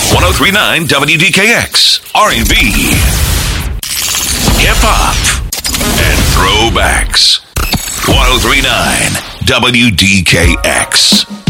103.9 WDKX, R&B, hip hop, and throwbacks. 103.9 WDKX.